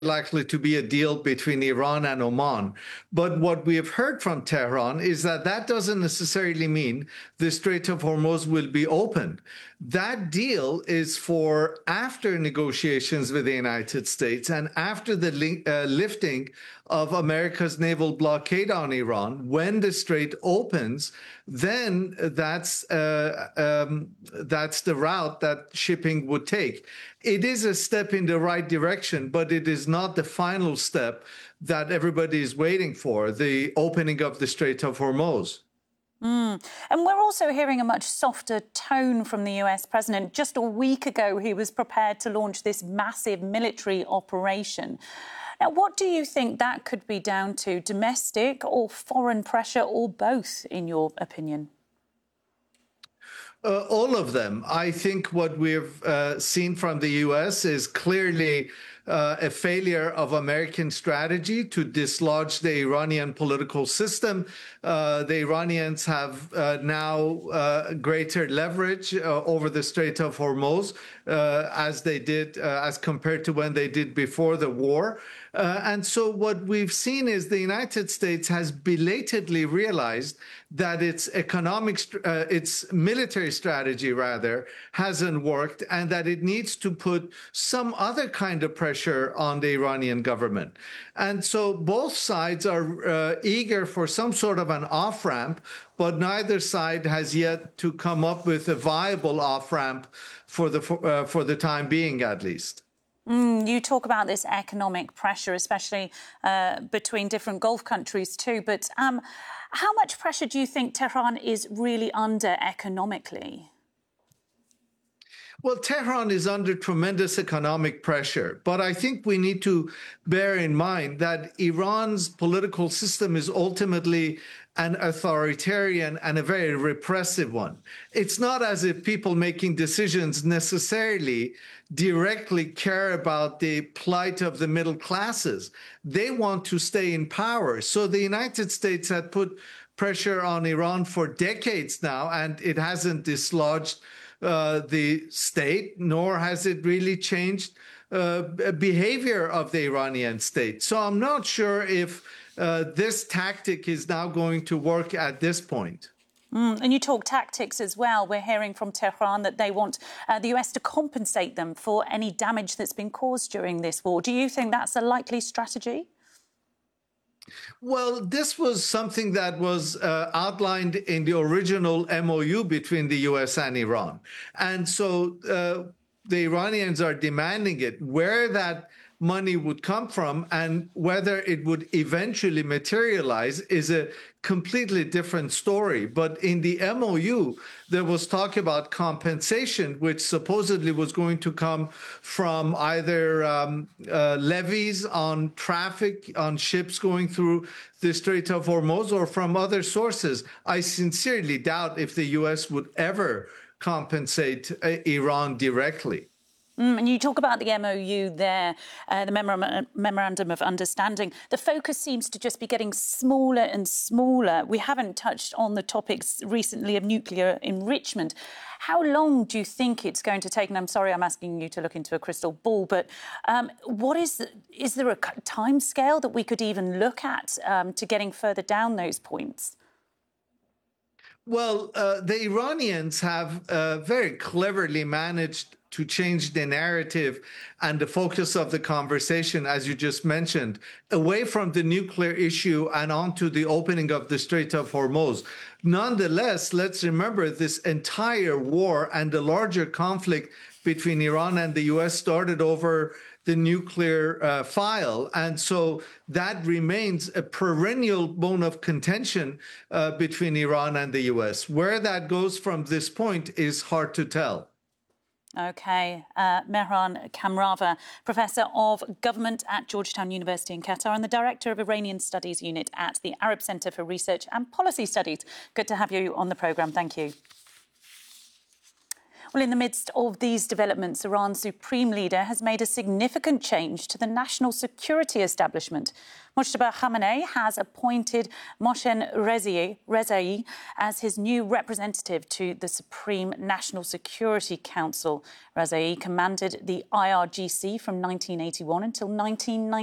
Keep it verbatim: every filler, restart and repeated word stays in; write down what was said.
likely to be a deal between Iran and Oman. But what we have heard from Tehran is that that doesn't necessarily mean the Strait of Hormuz will be open. That deal is for after negotiations with the United States and after the li- uh, lifting of America's naval blockade on Iran. When the strait opens, then that's uh, um, that's the route that shipping would take. It is a step in the right direction, but it is not the final step that everybody is waiting for, the opening of the Strait of Hormuz. Mm. And we're also hearing a much softer tone from the U S president. Just a week ago, he was prepared to launch this massive military operation. Now, what do you think that could be down to? Domestic or foreign pressure, or both, in your opinion? Uh, all of them. I think what we've uh, seen from the U S is clearly uh, a failure of American strategy to dislodge the Iranian political system. Uh, the Iranians have uh, now uh, greater leverage uh, over the Strait of Hormuz uh, as they did, uh, as compared to when they did before the war. Uh, and so what we've seen is the United States has belatedly realized that its economic, uh, its military strategy, rather, hasn't worked, and that it needs to put some other kind of pressure on the Iranian government. And so both sides are uh, eager for some sort of an off-ramp, but neither side has yet to come up with a viable off-ramp for the, uh, for the time being, at least. Mm, you talk about this economic pressure, especially uh, between different Gulf countries too. But um, how much pressure do you think Tehran is really under economically? Well, Tehran is under tremendous economic pressure, but I think we need to bear in mind that Iran's political system is ultimately an authoritarian and a very repressive one. It's not as if people making decisions necessarily directly care about the plight of the middle classes. They want to stay in power. So the United States had put pressure on Iran for decades now, and it hasn't dislodged uh, the state, nor has it really changed uh, behavior of the Iranian state. So I'm not sure if uh, this tactic is now going to work at this point. Mm, and you talk tactics as well. We're hearing from Tehran that they want uh, the U S to compensate them for any damage that's been caused during this war. Do you think that's a likely strategy? Well, this was something that was uh, outlined in the original M O U between the U S and Iran. And so uh, the Iranians are demanding it. Where that money would come from and whether it would eventually materialize is a completely different story. But in the M O U, there was talk about compensation, which supposedly was going to come from either um, uh, levies on traffic on ships going through the Strait of Hormuz or from other sources. I sincerely doubt if the U S would ever compensate uh, Iran directly. Mm, and you talk about the M O U there, uh, the Memor- Memorandum of Understanding. The focus seems to just be getting smaller and smaller. We haven't touched on the topics recently of nuclear enrichment. How long do you think it's going to take? And I'm sorry I'm asking you to look into a crystal ball, but um, what is, the, is there a time scale that we could even look at um, to getting further down those points? Well, uh, the Iranians have uh, very cleverly managed to change the narrative and the focus of the conversation, as you just mentioned, away from the nuclear issue and onto the opening of the Strait of Hormuz. Nonetheless, let's remember this entire war and the larger conflict between Iran and the U S started over the nuclear uh, file. And so that remains a perennial bone of contention uh, between Iran and the U S. Where that goes from this point is hard to tell. OK. Uh, Mehran Kamrava, Professor of Government at Georgetown University in Qatar and the Director of Iranian Studies Unit at the Arab Center for Research and Policy Studies. Good to have you on the programme. Thank you. Well, in the midst of these developments, Iran's supreme leader has made a significant change to the national security establishment. Mojtaba Khamenei has appointed Mohsen Rezaei as his new representative to the Supreme National Security Council. Rezaei commanded the I R G C from nineteen eighty-one until nineteen ninety.